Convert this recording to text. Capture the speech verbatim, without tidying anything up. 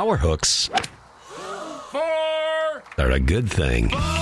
Power hooks Four. are a good thing. Five.